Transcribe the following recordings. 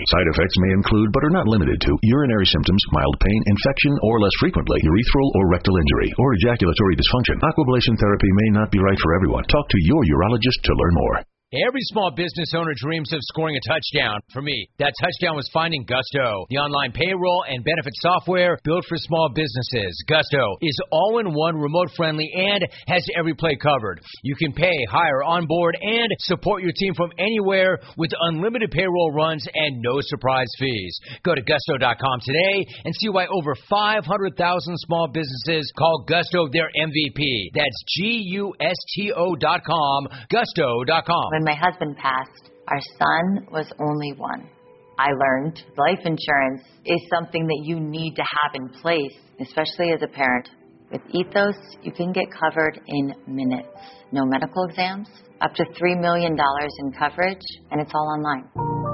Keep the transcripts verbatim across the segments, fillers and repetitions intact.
Side effects may include, but are not limited to, urinary symptoms, mild pain, infection, or less frequently, urethral or rectal injury, or ejaculatory dysfunction. Aquablation therapy may not be right for everyone. Talk to your urologist to learn more. Every small business owner dreams of scoring a touchdown. For me, that touchdown was finding Gusto, the online payroll and benefit software built for small businesses. Gusto is all-in-one, remote-friendly, and has every play covered. You can pay, hire, onboard, and support your team from anywhere with unlimited payroll runs and no surprise fees. Go to gusto dot com today and see why over five hundred thousand small businesses call Gusto their M V P. That's G U S T O dot com, gusto dot com. When my husband passed, our son was only one. I learned life insurance is something that you need to have in place, especially as a parent. With Ethos, you can get covered in minutes. No medical exams, up to three million dollars in coverage, and it's all online.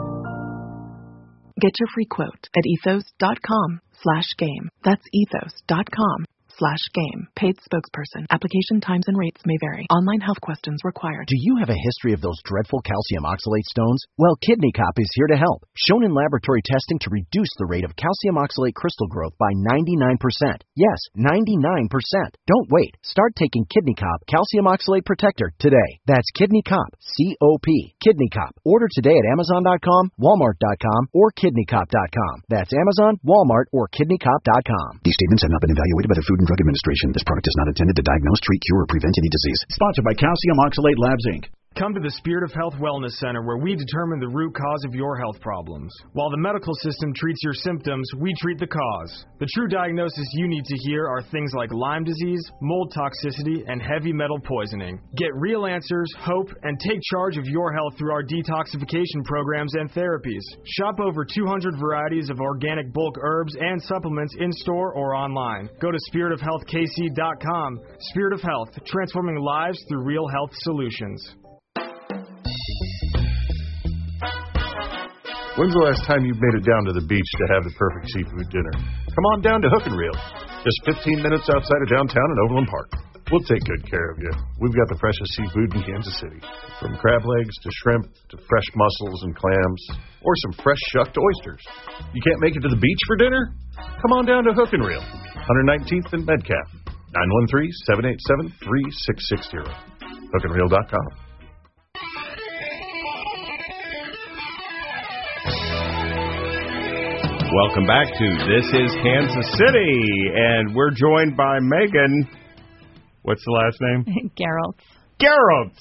Get your free quote at ethos dot com slash game. That's ethos dot com slash game. Paid spokesperson. Application times and rates may vary. Online health questions required. Do you have a history of those dreadful calcium oxalate stones? Well, Kidney Cop is here to help. Shown in laboratory testing to reduce the rate of calcium oxalate crystal growth by ninety-nine percent. Yes, ninety-nine percent. Don't wait. Start taking Kidney Cop Calcium Oxalate Protector today. That's Kidney Cop, C O P. Kidney Cop. Order today at amazon dot com, walmart dot com, or kidney cop dot com. That's Amazon, Walmart, or kidney cop dot com. These statements have not been evaluated by the Food and Drug Administration. This product is not intended to diagnose, treat, cure, or prevent any disease. Sponsored by Calcium Oxalate Labs, Incorporated. Come to the Spirit of Health Wellness Center, where we determine the root cause of your health problems. While the medical system treats your symptoms, we treat the cause. The true diagnosis you need to hear are things like Lyme disease, mold toxicity, and heavy metal poisoning. Get real answers, hope, and take charge of your health through our detoxification programs and therapies. Shop over two hundred varieties of organic bulk herbs and supplements in-store or online. Go to spirit of health k c dot com. Spirit of Health, transforming lives through real health solutions. When's the last time you made it down to the beach to have the perfect seafood dinner? Come on down to Hook and Reel. Just fifteen minutes outside of downtown in Overland Park. We'll take good care of you. We've got the freshest seafood in Kansas City. From crab legs to shrimp to fresh mussels and clams, or some fresh shucked oysters. You can't make it to the beach for dinner? Come on down to Hook and Reel. one nineteenth and Metcalf. nine one three, seven eight seven, three six six zero. hook and reel dot com. Welcome back to This is Kansas City, and we're joined by Megan. What's the last name? Geraltz. Geraltz.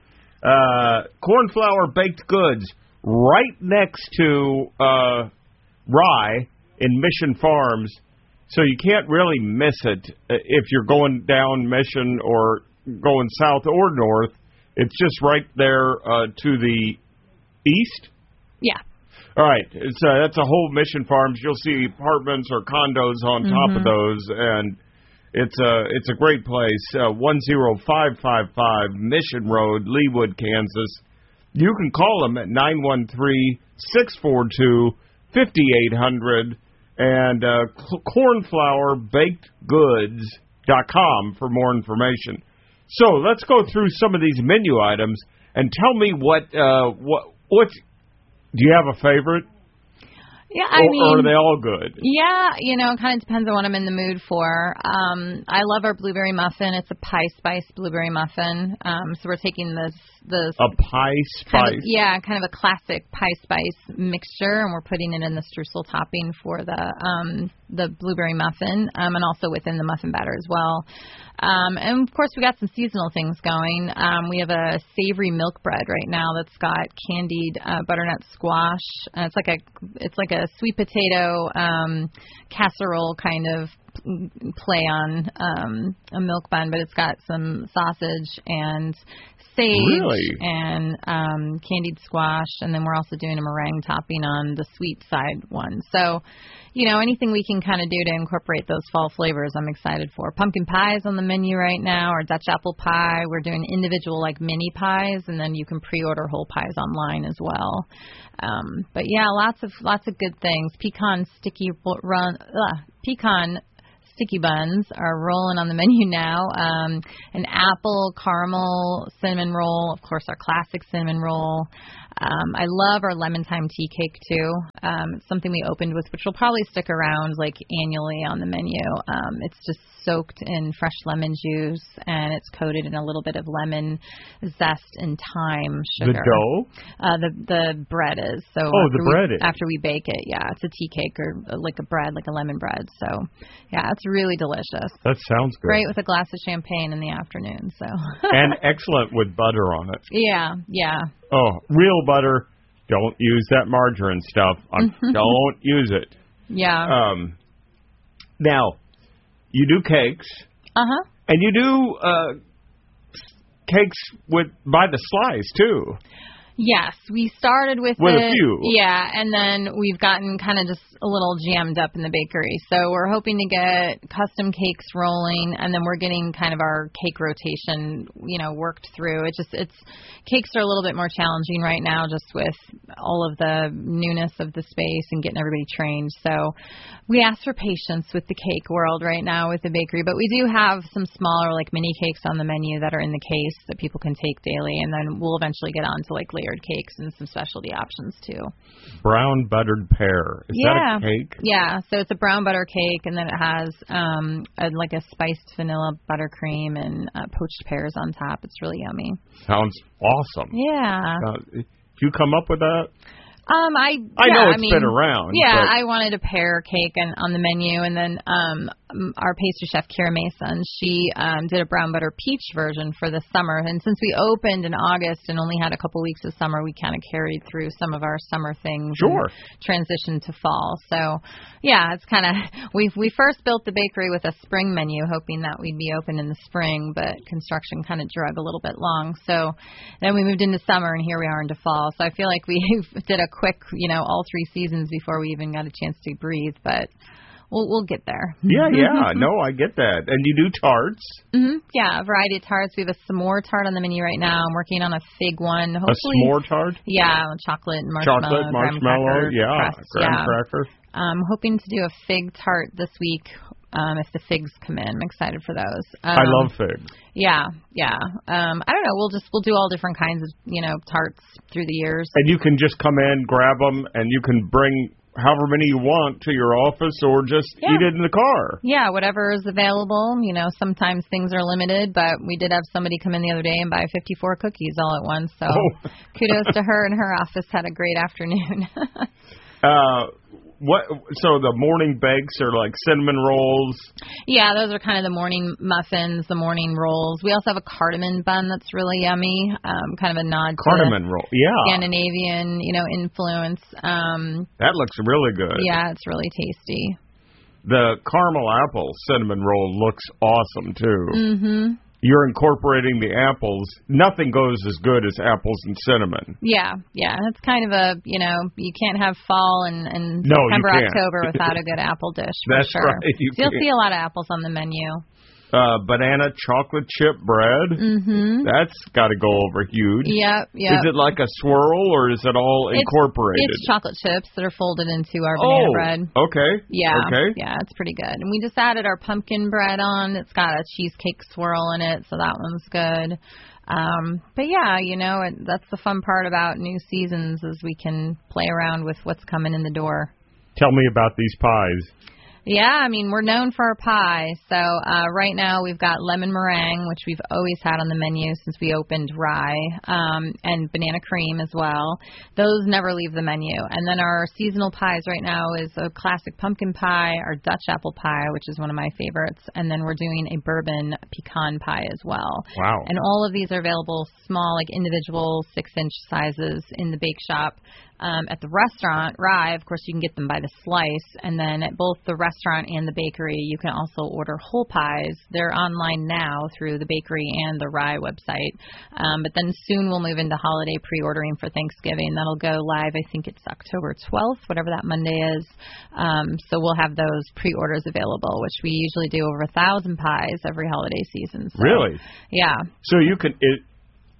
Uh, cornflour baked goods right next to uh, Rye in Mission Farms, so you can't really miss it if you're going down Mission or going south or north. It's just right there uh, to the east. Yeah. All right, it's uh, that's a whole Mission Farms. You'll see apartments or condos on top mm-hmm. of those, and it's a it's a great place. Uh, one zero five five five Mission Road, Leawood, Kansas. You can call them at nine one three, six four two, five eight zero zero and uh, cornflour baked goods dot com for more information. So let's go through some of these menu items and tell me what uh, what what's. Do you have a favorite? Yeah, I or, mean, or are they all good? Yeah, you know, it kind of depends on what I'm in the mood for. Um, I love our blueberry muffin. It's a pie spice blueberry muffin. Um, so we're taking this this a pie spice. Kind of, yeah, kind of a classic pie spice mixture, and we're putting it in the streusel topping for the um, the blueberry muffin, um, and also within the muffin batter as well. Um, and of course, we got some seasonal things going. Um, we have a savory milk bread right now that's got candied uh, butternut squash. Uh, it's like a it's like a sweet potato um, casserole kind of play on um, a milk bun, but it's got some sausage and sage really? and um, candied squash, and then we're also doing a meringue topping on the sweet side one. So, you know, anything we can kind of do to incorporate those fall flavors, I'm excited for. Pumpkin pies on the menu right now, or Dutch apple pie. We're doing individual, like, mini pies, and then you can pre-order whole pies online as well. Um, but, yeah, lots of lots of good things. Pecan sticky run, uh, pecan sticky buns are rolling on the menu now. Um, an apple caramel cinnamon roll, of course, our classic cinnamon roll. Um, I love our lemon thyme tea cake, too. Um, it's something we opened with, which will probably stick around, like, annually on the menu. Um, it's just soaked in fresh lemon juice, and it's coated in a little bit of lemon zest and thyme sugar. The dough? Uh, the the bread is. So oh, the bread we, is. After we bake it, yeah. It's a tea cake or uh, like a bread, like a lemon bread. So, yeah, it's really delicious. That sounds good. Great with a glass of champagne in the afternoon. So. And excellent with butter on it. Yeah, yeah. Oh, real butter. Don't use that margarine stuff. Don't use it. Yeah. Um. Now, you do cakes. Uh-huh. And you do uh, cakes with by the slice, too. Yes, we started with With it, a few. Yeah, and then we've gotten kind of just a little jammed up in the bakery. So we're hoping to get custom cakes rolling, and then we're getting kind of our cake rotation, you know, worked through. It just it's cakes are a little bit more challenging right now, just with all of the newness of the space and getting everybody trained. So we ask for patience with the cake world right now with the bakery, but we do have some smaller like mini cakes on the menu that are in the case that people can take daily, and then we'll eventually get on to like layered cakes and some specialty options too. Brown buttered pear. Is yeah. that a cake? Yeah, so it's a brown butter cake, and then it has um, a, like a spiced vanilla buttercream and uh, poached pears on top. It's really yummy. Sounds awesome. Yeah. Uh, did you come up with that? Um, I I yeah, know it's I mean, been around. Yeah, but... I wanted a pear cake and on the menu, and then um, our pastry chef Kira Mason, she um, did a brown butter peach version for the summer. And since we opened in August and only had a couple weeks of summer, we kind of carried through some of our summer things. Sure. And transitioned to fall. So yeah, it's kind of we we first built the bakery with a spring menu, hoping that we'd be open in the spring, but construction kind of drug a little bit long. So then we moved into summer, and here we are into fall. So I feel like we did a quick, you know, all three seasons before we even got a chance to breathe, but we'll we'll get there. Yeah, yeah, no, I get that. And you do tarts. Mm-hmm. Yeah, a variety of tarts. We have a s'more tart on the menu right now. I'm working on a fig one. Hopefully, a s'more tart? Yeah, chocolate and marshmallow. Chocolate, marshmallow, cracker, yeah, crust, graham yeah. cracker. I'm hoping to do a fig tart this week. Um, if the figs come in, I'm excited for those. Um, I love figs. Yeah, yeah. Um, I don't know. We'll just we'll do all different kinds of you know tarts through the years. And you can just come in, grab them, and you can bring however many you want to your office, or just yeah. eat it in the car. Yeah, whatever is available. You know, sometimes things are limited, but we did have somebody come in the other day and buy fifty-four cookies all at once. So oh. kudos to her and her office. Had a great afternoon. uh. What? So the morning bakes are like cinnamon rolls? Yeah, those are kind of the morning muffins, the morning rolls. We also have a cardamom bun that's really yummy, um, kind of a nod cardamom to roll, yeah, Scandinavian, you know, influence. Um, that looks really good. Yeah, it's really tasty. The caramel apple cinnamon roll looks awesome too. Mm-hmm. You're incorporating the apples. Nothing goes as good as apples and cinnamon. Yeah, yeah. It's kind of a, you know, you can't have fall and, and no, September, you can't. October without a good apple dish. For That's sure. right. You so you'll can't. see a lot of apples on the menu. Uh, banana chocolate chip bread. Mm-hmm. That's got to go over huge. Yep, yep. Is it like a swirl, or is it all it's, incorporated? It's chocolate chips that are folded into our banana oh, bread. okay. Yeah, okay. yeah, it's pretty good. And we just added our pumpkin bread on. It's got a cheesecake swirl in it, so that one's good. Um, but yeah, you know, it, that's the fun part about new seasons is we can play around with what's coming in the door. Tell me about these pies. Yeah, I mean, we're known for our pie. So uh, right now we've got lemon meringue, which we've always had on the menu since we opened Rye, um, and banana cream as well. Those never leave the menu. And then our seasonal pies right now is a classic pumpkin pie, our Dutch apple pie, which is one of my favorites, and then we're doing a bourbon pecan pie as well. Wow. And all of these are available small, like individual six-inch sizes in the bake shop. Um, at the restaurant, Rye, of course, you can get them by the slice. And then at both the restaurant and the bakery, you can also order whole pies. They're online now through the bakery and the Rye website. Um, but then soon we'll move into holiday pre-ordering for Thanksgiving. That'll go live, I think it's October twelfth, whatever that Monday is. Um, so we'll have those pre-orders available, which we usually do over a thousand pies every holiday season. So, really? Yeah. So you can... It,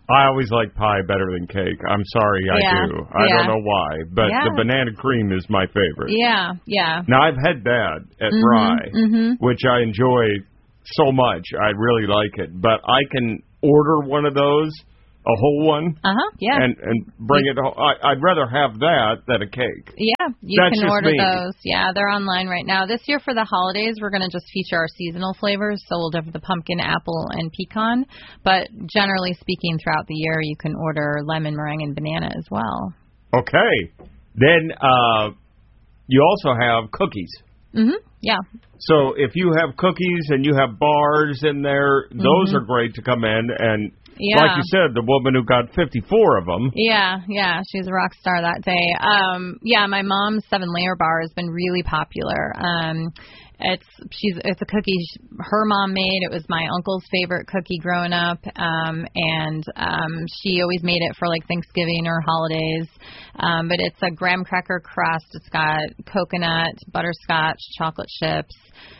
I always like pie better than cake. I'm sorry, I Yeah, do. I yeah. don't know why, but Yeah. the banana cream is my favorite. Yeah, yeah. Now, I've had that at Mhm, Rye, mhm. which I enjoy so much. I really like it. But I can order one of those, a whole one, Uh-huh, yeah. and, and bring it home. I, I'd rather have that than a cake. Yeah, you That's can just order me. those. Yeah, they're online right now. This year for the holidays, we're going to just feature our seasonal flavors. So we'll have the pumpkin, apple, and pecan. But generally speaking, throughout the year, you can order lemon, meringue, and banana as well. Okay. Then uh, you also have cookies. Mhm. Yeah. So if you have cookies and you have bars in there, those Mhm. are great to come in. And Yeah. like you said, the woman who got fifty-four of them. Yeah, yeah, she was a rock star that day. Um, yeah, my mom's seven layer bar has been really popular. Um, it's she's it's a cookie sh- her mom made. It was my uncle's favorite cookie growing up, um, and um, she always made it for like Thanksgiving or holidays. Um, but it's a graham cracker crust. It's got coconut, butterscotch, chocolate chips,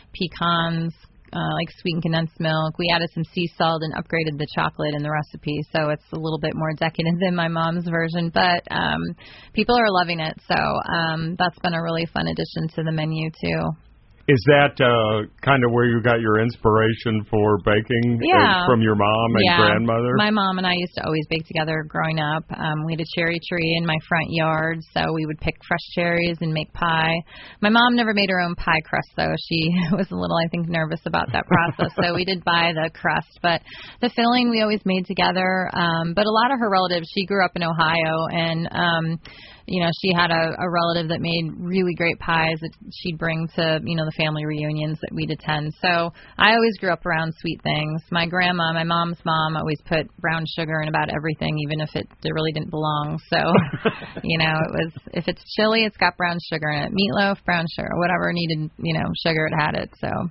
pecans. Uh, like sweetened condensed milk. We added some sea salt and upgraded the chocolate in the recipe, so it's a little bit more decadent than my mom's version. But um, people are loving it, so um, that's been a really fun addition to the menu too. Is that uh, kind of where you got your inspiration for baking? Yeah. uh, From your mom and yeah. grandmother? My mom and I used to always bake together growing up. Um, we had a cherry tree in my front yard, so we would pick fresh cherries and make pie. My mom never made her own pie crust, though. She was a little, I think, nervous about that process, so we did buy the crust. But the filling we always made together. Um, but a lot of her relatives, she grew up in Ohio, and um, you know, she had a, a relative that made really great pies that she'd bring to, you know, the family reunions that we'd attend. So I always grew up around sweet things. My grandma, my mom's mom, always put brown sugar in about everything, even if it, it really didn't belong. So, you know, it was, if it's chili, it's got brown sugar in it. Meatloaf, brown sugar. Whatever needed, you know, sugar, it had it. So,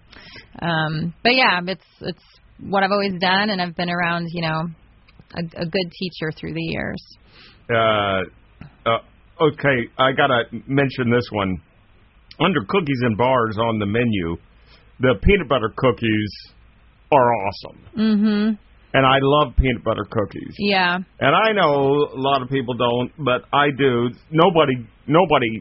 um, but yeah, it's, it's what I've always done, and I've been around, you know, a, a good teacher through the years. Uh, uh, okay, I got to mention this one. Under cookies and bars on the menu, the peanut butter cookies are awesome. Mm-hmm. And I love peanut butter cookies. Yeah. And I know a lot of people don't, but I do. Nobody, nobody,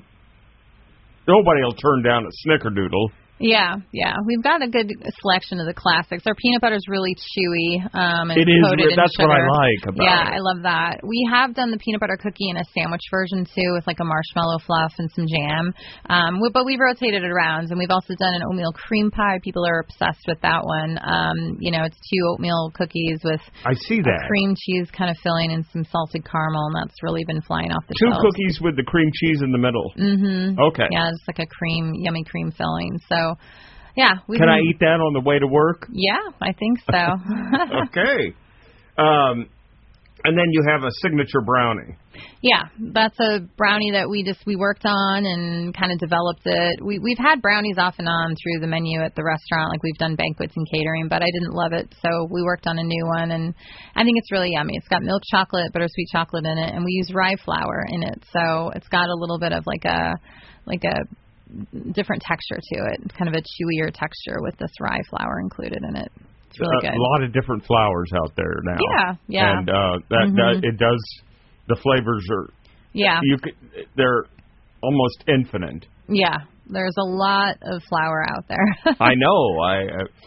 nobody will turn down a snickerdoodle. Yeah, yeah. We've got a good selection of the classics. Our peanut butter's really chewy um, and It is. coated in That's sugar. what I like about yeah, it. I love that. We have done the peanut butter cookie in a sandwich version, too, with like a marshmallow fluff and some jam. Um, we, but we've rotated it around, and we've also done an oatmeal cream pie. People are obsessed with that one. Um, you know, it's two oatmeal cookies with I see that. a cream cheese kind of filling and some salted caramel, and that's really been flying off the Two shelves. cookies with the cream cheese in the middle. Mm-hmm. Okay. Yeah, it's like a cream, yummy cream filling. So, yeah. We've Can been, I eat that on the way to work? Yeah, I think so. Okay. Um, and then you have a signature brownie. Yeah, that's a brownie that we just we worked on and kind of developed it. We we've had brownies off and on through the menu at the restaurant, like we've done banquets and catering, but I didn't love it, so we worked on a new one, and I think it's really yummy. It's got milk chocolate, bittersweet chocolate in it, and we use rye flour in it, so it's got a little bit of like a like a different texture to it, kind of a chewier texture with this rye flour included in it. It's really a, good. A lot of different flours out there now. Yeah, yeah. And uh, that, Mhm. that it does. The flavors are. Yeah. You could. They're almost infinite. Yeah, there's a lot of flour out there. I know. I.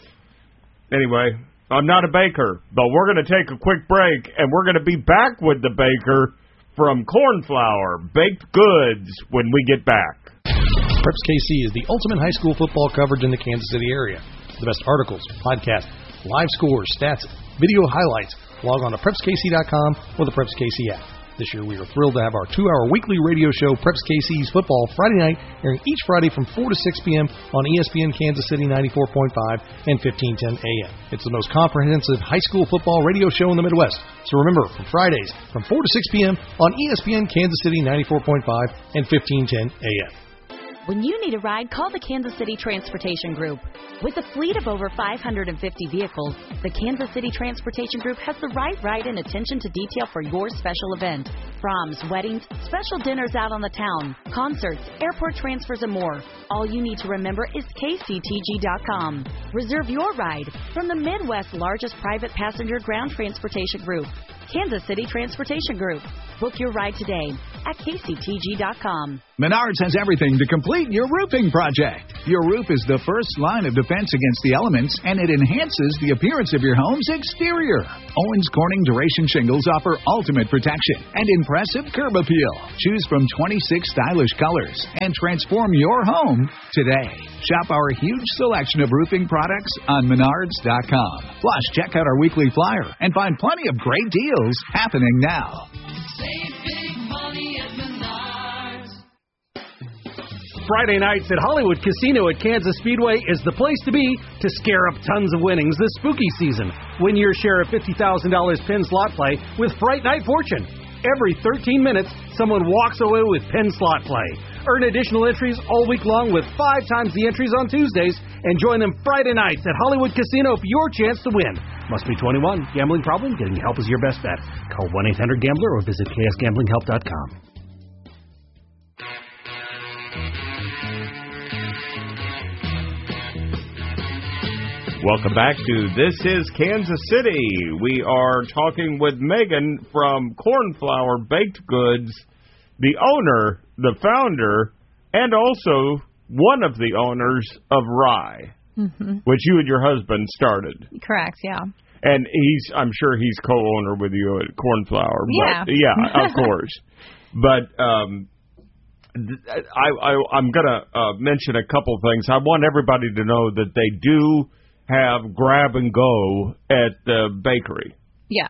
Uh, anyway, I'm not a baker, but we're going to take a quick break, and we're going to be back with the baker from Corn Flour Baked Goods when we get back. Preps K C is the ultimate high school football coverage in the Kansas City area. The best articles, podcasts, live scores, stats, video highlights. Log on to preps k c dot com or the Preps K C app. This year we are thrilled to have our two-hour weekly radio show, Preps K C's Football Friday Night, airing each Friday from four to six p.m. on E S P N Kansas City ninety-four point five and fifteen ten A M. It's the most comprehensive high school football radio show in the Midwest. So remember, from Fridays from four to six p.m. on E S P N Kansas City ninety-four point five and fifteen ten A M. When you need a ride, call the Kansas City Transportation Group. With a fleet of over five hundred fifty vehicles, the Kansas City Transportation Group has the right ride and attention to detail for your special event. Proms, weddings, special dinners out on the town, concerts, airport transfers, and more. All you need to remember is K C T G dot com. Reserve your ride from the Midwest's largest private passenger ground transportation group. Kansas City Transportation Group. Book your ride today at K C T G dot com. Menards has everything to complete your roofing project. Your roof is the first line of defense against the elements, and it enhances the appearance of your home's exterior. Owens Corning Duration Shingles offer ultimate protection and impressive curb appeal. Choose from twenty-six stylish colors and transform your home today. Shop our huge selection of roofing products on Menards dot com. Plus, check out our weekly flyer and find plenty of great deals happening now. Save big money at Menards. Friday nights at Hollywood Casino at Kansas Speedway is the place to be to scare up tons of winnings this spooky season. Win your share of fifty thousand dollars pin slot play with Fright Night Fortune. Every thirteen minutes, someone walks away with pin slot play. Earn additional entries all week long with five times the entries on Tuesdays, and join them Friday nights at Hollywood Casino for your chance to win. Must be twenty-one. Gambling problem? Getting help is your best bet. Call one eight hundred gambler or visit k s gambling help dot com. Welcome back to This is Kansas City. We are talking with Megan from Cornflower Baked Goods, the owner, the founder, and also one of the owners of Rye, mm-hmm. which you and your husband started. Correct, yeah. And he's, I'm sure he's co-owner with you at Cornflower. Yeah. But, yeah, of course. But um, I, I, I'm going to uh, mention a couple things. I want everybody to know that they do have grab and go at the bakery. Yeah.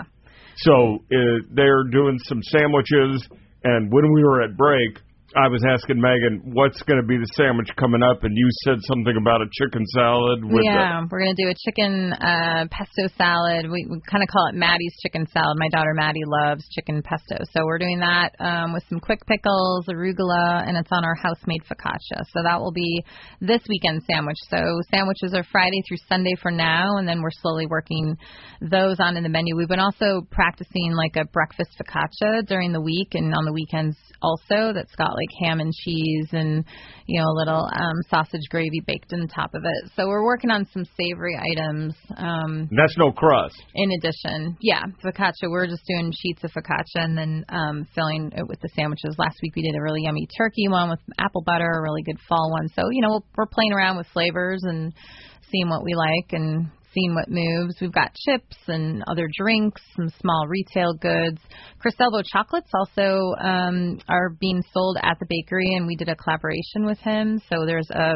So uh, they're doing some sandwiches, and when we were at break, I was asking Megan, what's going to be the sandwich coming up, and you said something about a chicken salad. With yeah, the... we're going to do a chicken uh, pesto salad. We, we kind of call it Maddie's chicken salad. My daughter Maddie loves chicken pesto. So we're doing that um, with some quick pickles, arugula, and it's on our house-made focaccia. So that will be this weekend sandwich. So sandwiches are Friday through Sunday for now, and then we're slowly working those on in the menu. We've been also practicing like a breakfast focaccia during the week and on the weekends also that's got like ham and cheese and, you know, a little um, sausage gravy baked on top of it. So we're working on some savory items. Um, That's no crust. In addition, yeah, focaccia. We're just doing sheets of focaccia and then um, filling it with the sandwiches. Last week we did a really yummy turkey one with apple butter, a really good fall one. So, you know, we're playing around with flavors and seeing what we like and seeing what moves. We've got chips and other drinks, some small retail goods. Criselvo chocolates also um, are being sold at the bakery, and we did a collaboration with him. So there's a,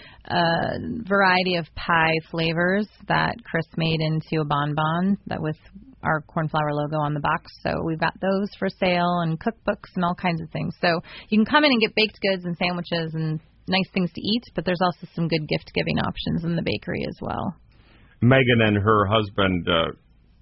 a variety of pie flavors that Chris made into a bonbon that with our Cornflower logo on the box. So we've got those for sale and cookbooks and all kinds of things. So you can come in and get baked goods and sandwiches and nice things to eat, but there's also some good gift-giving options in the bakery as well. Megan and her husband, uh,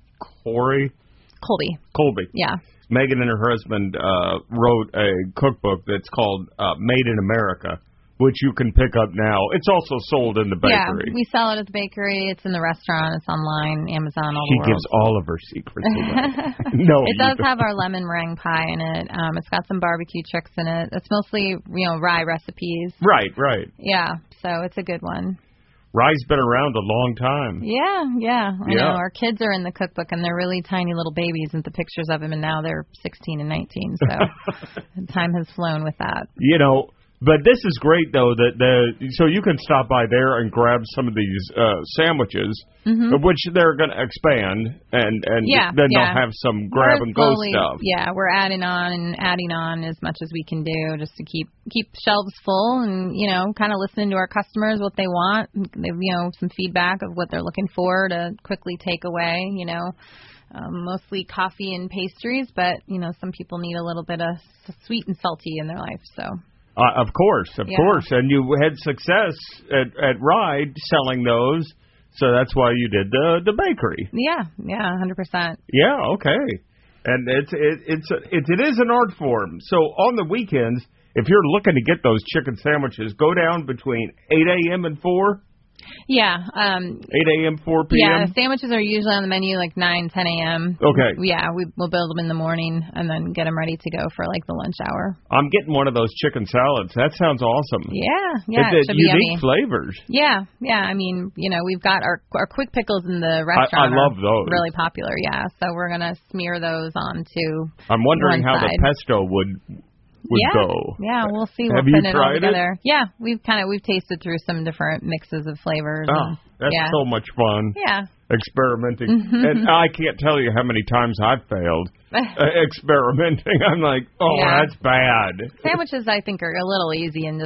Corey? Colby. Colby. Yeah. Megan and her husband uh, wrote a cookbook that's called uh, Made in America, which you can pick up now. It's also sold in the bakery. Yeah, we sell it at the bakery. It's in the restaurant. It's online, Amazon, all she the world. She gives all of her secrets away. no, it does have our lemon meringue pie in it. Um, it's got some barbecue tricks in it. It's mostly, you know, rye recipes. Right, right. Yeah, so it's a good one. Rye's been around a long time. Yeah, yeah. I yeah. know. Our kids are in the cookbook, and they're really tiny little babies, and the pictures of them, and now they're sixteen and nineteen, so time has flown with that. You know, but this is great, though, that the so you can stop by there and grab some of these uh, sandwiches, mm-hmm. which they're going to expand, and, and yeah, then yeah. they'll have some grab-and-go stuff. Yeah, we're adding on and adding on as much as we can do just to keep keep shelves full and, you know, kind of listening to our customers, what they want, they, you know, some feedback of what they're looking for to quickly take away, you know. Um, mostly coffee and pastries, but, you know, some people need a little bit of sweet and salty in their life, so... Uh, of course, of yeah. course. And you had success at, at Ride selling those, so that's why you did the the bakery. Yeah, yeah, one hundred percent. Yeah, okay. And it's it, it's a, it, it is an art form. So on the weekends, if you're looking to get those chicken sandwiches, go down between eight a.m. and four. Yeah. Um, eight a.m., four p.m.? Yeah, sandwiches are usually on the menu like nine, ten a.m. Okay. Yeah, we, we'll build them in the morning and then get them ready to go for like the lunch hour. I'm getting one of those chicken salads. That sounds awesome. Yeah, yeah. It's it should unique be yummy. flavors. Yeah, yeah. I mean, you know, we've got our our quick pickles in the I, restaurant. I love are those. Really popular, yeah. So we're going to smear those onto I'm wondering one how side. the pesto would would yeah. go. Yeah, we'll see. Have we'll you put it tried all it? together. Yeah, we've kind of we've tasted through some different mixes of flavors. Oh, and, that's yeah. so much fun. Yeah. Experimenting. Mhm. And I can't tell you how many times I've failed uh, experimenting. I'm like, oh, Yeah. that's bad. Sandwiches, I think, are a little easy and